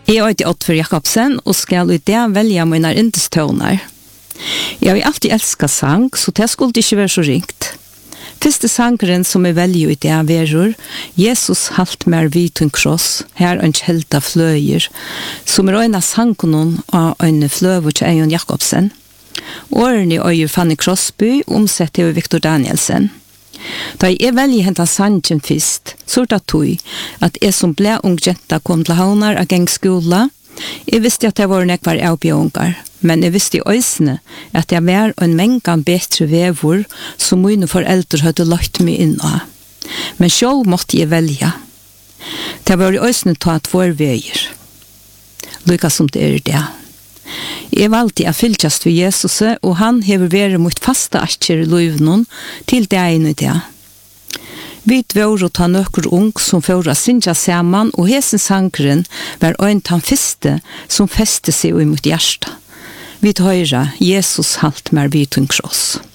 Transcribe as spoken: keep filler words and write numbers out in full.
Jeg er Oddfjord Jakobsen og skal i det velge mine indestøvner. Jeg har alltid elsket sang, så det skulle ikke være så ringt. Første sangeren som jeg velger i det verur, Jesus halt mer vid en kross, her en kjelta fløyer, som er en av sangen av en fløver til Eion Jakobsen. Årene øyer Fanny Crosby, omsett av Victor Danielsen. Da jeg velger hentet sangen først, så er det tog at jeg som ble ung jenta kom til havner av gengskola. Jeg visste at jeg var nekvar avbjørnger, men jeg visste i øysene at jeg var en mengan bedre vevor som mine foreldre hadde lagt meg inn av. Men selv måtte jeg velge. Det var i øysene ta tvær veier. Lykka som det er det. Jeg valgte å fylkjast for Jesus, og han hever vært mot faste asker i løyvnen til det ene i det. Vi var å ta nøkker ung som fører sinja sammen, og hesen sangren var en tan fiste som feste seg i mot hjärsta. Vi høyre Jesus halt mer vid en kross.